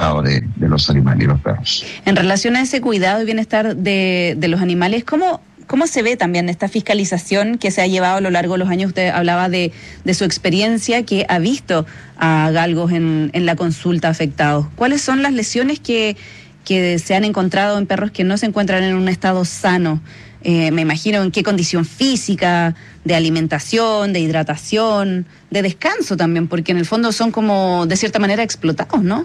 estado de los animales y los perros. En relación a ese cuidado y bienestar de los animales, ¿cómo se ve también esta fiscalización que se ha llevado a lo largo de los años? Usted hablaba de su experiencia, que ha visto a galgos en la consulta afectados. ¿Cuáles son las lesiones que se han encontrado en perros que no se encuentran en un estado sano? Me imagino en qué condición física, de alimentación, de hidratación, de descanso también, porque en el fondo son como de cierta manera explotados, ¿no?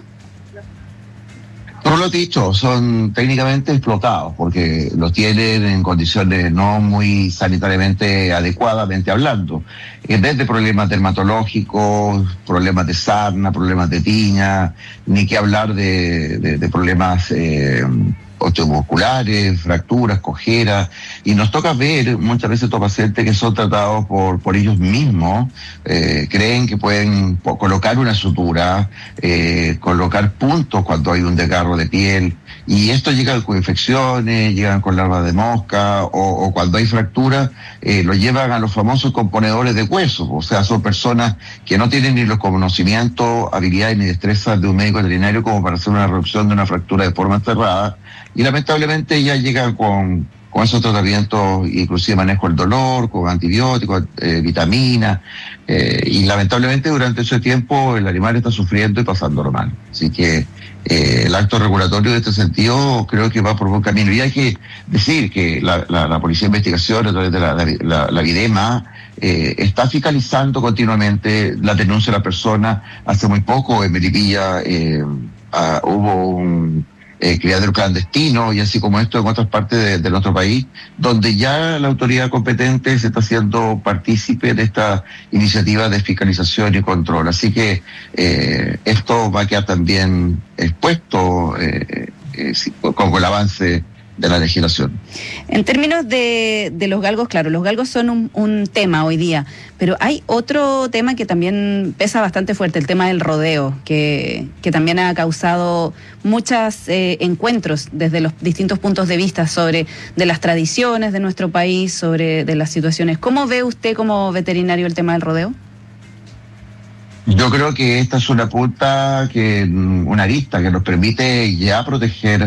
Por lo dicho, son técnicamente explotados porque los tienen en condiciones no muy sanitariamente adecuadamente hablando. Desde problemas dermatológicos, problemas de sarna, problemas de tiña, ni que hablar de problemas osteomusculares, fracturas, cojeras, y nos toca ver muchas veces estos pacientes que son tratados por ellos mismos, creen que pueden colocar una sutura, colocar puntos cuando hay un desgarro de piel, y esto llega con infecciones, llegan con larvas de mosca, o cuando hay fractura, lo llevan a los famosos componedores de huesos, o sea, son personas que no tienen ni los conocimientos, habilidades ni destrezas de un médico veterinario como para hacer una reducción de una fractura de forma cerrada, y lamentablemente ya llegan con esos tratamientos, inclusive manejo del dolor, con antibióticos, vitaminas, y lamentablemente durante ese tiempo el animal está sufriendo y pasando mal. Así que el acto regulatorio de este sentido creo que va por buen camino. Y hay que decir que la Policía de Investigación, a través de la Videma, está fiscalizando continuamente la denuncia de la persona. Hace muy poco en Melipilla hubo un criadero clandestino, y así como esto en otras partes de nuestro país, donde ya la autoridad competente se está haciendo partícipe de esta iniciativa de fiscalización y control. Así que esto va a quedar también expuesto con el avance de la legislación. En términos de los galgos, claro, los galgos son un tema hoy día, pero hay otro tema que también pesa bastante fuerte, el tema del rodeo, que también ha causado muchos encuentros desde los distintos puntos de vista de las tradiciones de nuestro país, de las situaciones. ¿Cómo ve usted como veterinario el tema del rodeo? Yo creo que esta es una punta, una arista que nos permite ya proteger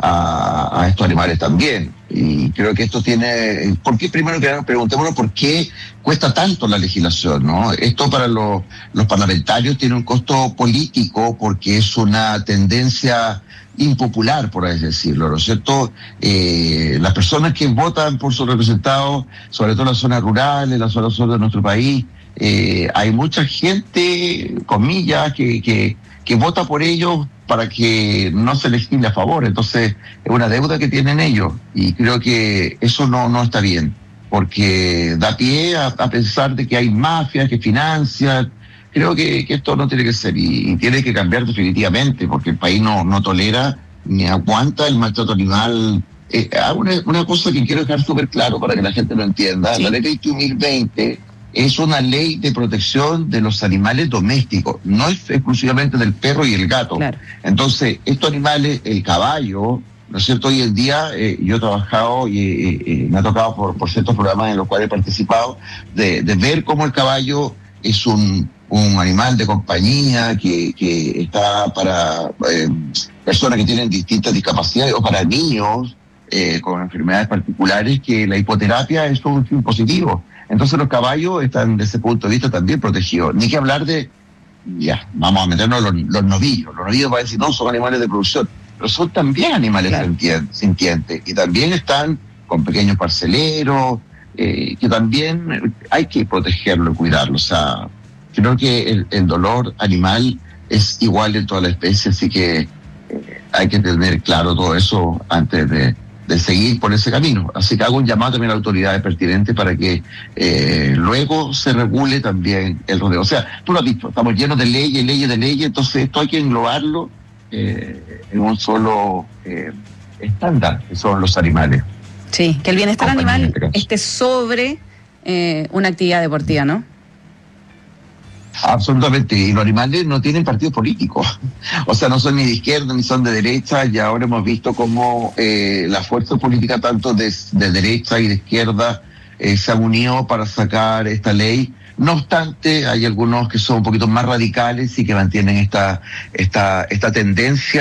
a estos animales también. Y creo que esto tiene, ¿por qué? Primero que nada, preguntémonos por qué cuesta tanto la legislación, ¿no? Esto para los parlamentarios tiene un costo político porque es una tendencia impopular, por así decirlo, ¿no es cierto? Las personas que votan por sus representados, sobre todo en las zonas rurales, en las zonas sur de nuestro país, hay mucha gente, comillas, que vota por ellos para que no se legisle a favor. Entonces es una deuda que tienen ellos, y creo que eso no está bien, porque da pie a pensar de que hay mafias que financian. Creo que esto no tiene que ser, y tiene que cambiar definitivamente, porque el país no tolera ni aguanta el maltrato animal. Una cosa que quiero dejar súper claro para que la gente lo entienda. Sí. La ley 2020 es una ley de protección de los animales domésticos, no es exclusivamente del perro y el gato. Claro. Entonces, estos animales, el caballo, ¿no es cierto? Hoy en día yo he trabajado y me ha tocado por ciertos programas en los cuales he participado, de ver cómo el caballo es un animal de compañía que está para personas que tienen distintas discapacidades, o para niños con enfermedades particulares, que la hipoterapia es un fin positivo. Entonces los caballos están desde ese punto de vista también protegidos. Ni que hablar vamos a meternos los novillos. Los novillos van a decir, no, son animales de producción, pero son también animales, claro, sintientes, y también están con pequeños parceleros, que también hay que protegerlo y cuidarlo. O sea, creo que el dolor animal es igual en toda la especie, así que hay que tener claro todo eso antes de seguir por ese camino. Así que hago un llamado también a las autoridades pertinentes para que luego se regule también el rodeo. O sea, tú lo has dicho, estamos llenos de leyes, entonces esto hay que englobarlo en un solo estándar, que son los animales. Sí, que el bienestar animal esté sobre una actividad deportiva, ¿no? Absolutamente, y los animales no tienen partido político, o sea, no son ni de izquierda ni son de derecha, y ahora hemos visto cómo la fuerza política tanto de derecha y de izquierda se han unido para sacar esta ley. No obstante, hay algunos que son un poquito más radicales y que mantienen esta tendencia